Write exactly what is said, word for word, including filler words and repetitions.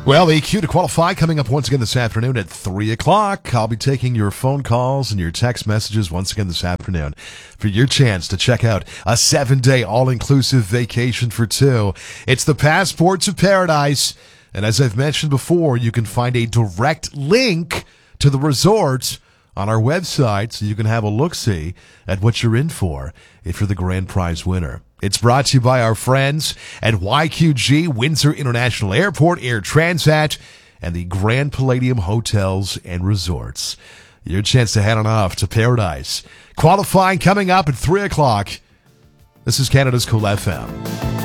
Well, the Q to Qualify coming up once again this afternoon at three o'clock. I'll be taking your phone calls and your text messages once again this afternoon for your chance to check out a seven-day all-inclusive vacation for two. It's the Passport to Paradise. And as I've mentioned before, you can find a direct link to the resort on our website so you can have a look-see at what you're in for if you're the grand prize winner. It's brought to you by our friends at Y Q G, Windsor International Airport, Air Transat, and the Grand Palladium Hotels and Resorts. Your chance to head on off to paradise. Qualifying coming up at three o'clock. This is Canada's Cool F M.